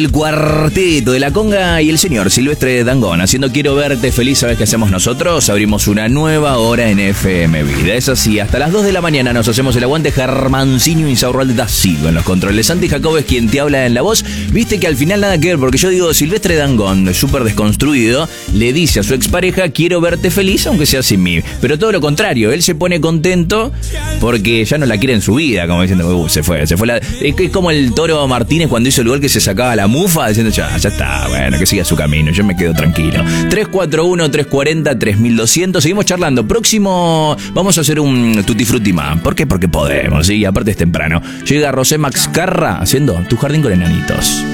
El cuarteto de la conga y el señor Silvestre Dangond haciendo Quiero Verte Feliz. ¿Sabes qué hacemos nosotros? Abrimos una nueva hora en FM Vida. Es así, hasta las 2 de la mañana nos hacemos el aguante. Germancino Insaurralde da Silva en los controles. Santi Jacob es quien te habla en la voz. Viste que al final nada que ver, porque yo digo, Silvestre Dangond, súper desconstruido, le dice a su expareja, quiero verte feliz aunque sea sin mí. Pero todo lo contrario, él se pone contento porque ya no la quiere en su vida, como diciendo, se fue la... Es como el Toro Martínez cuando hizo el gol que se sacaba la mufa, diciendo, ya está, bueno, que siga su camino, yo me quedo tranquilo. 341-340-3200, seguimos charlando. Próximo, vamos a hacer un Tutti Frutti más. ¿Por qué? Porque podemos, ¿sí? Y aparte es temprano. Llega Rosé Max Carra haciendo Tu Jardín con Enanitos.